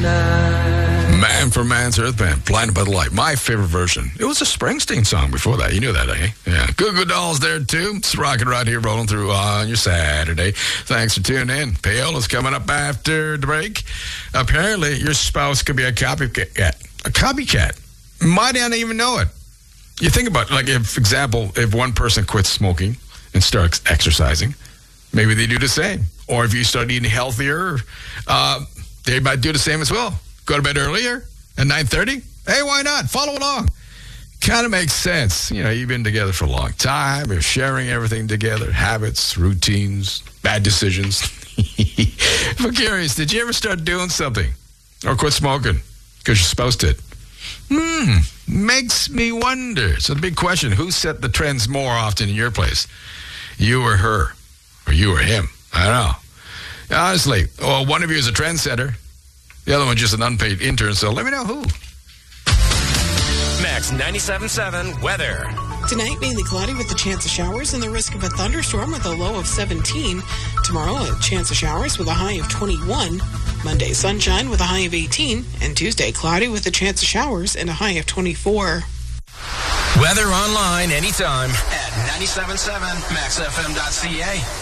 Man for Man's Earth Band, Blinded by the Light. My favorite version. It was a Springsteen song before that. You knew that, eh? Yeah. Goo Goo Dolls there, too. It's rocking right here, rolling through on your Saturday. Thanks for tuning in. Paola's coming up after the break. Apparently, your spouse could be a copycat. A copycat. Might not even know it. You think about, like, if, example, if one person quits smoking and starts exercising, maybe they do the same. Or if you start eating healthier, they might do the same as well. Go to bed earlier at 9:30? Hey, why not? Follow along. Kind of makes sense. You know, you've been together for a long time. You're sharing everything together. Habits, routines, bad decisions. If I'm curious, did you ever start doing something? Or quit smoking? Because your spouse did. Makes me wonder. So the big question, who set the trends more often in your place? You or her? Or you or him? I don't know. Honestly, well, one of you is a trendsetter. The other one just an unpaid intern, so let me know who. Max 97.7 weather. Tonight, mainly cloudy with the chance of showers and the risk of a thunderstorm with a low of 17. Tomorrow, a chance of showers with a high of 21. Monday, sunshine with a high of 18. And Tuesday, cloudy with a chance of showers and a high of 24. Weather online anytime at 97.7maxfm.ca.